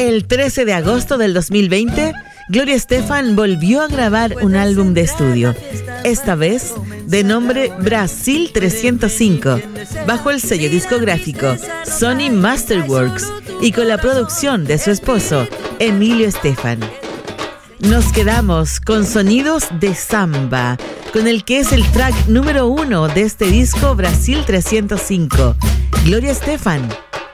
El 13 de agosto del 2020, Gloria Estefan volvió a grabar un álbum de estudio, esta vez de nombre Brasil 305, bajo el sello discográfico Sony Masterworks y con la producción de su esposo, Emilio Estefan. Nos quedamos con Sonidos de Samba, con el que es el track número 1 de este disco Brasil 305, Gloria Estefan.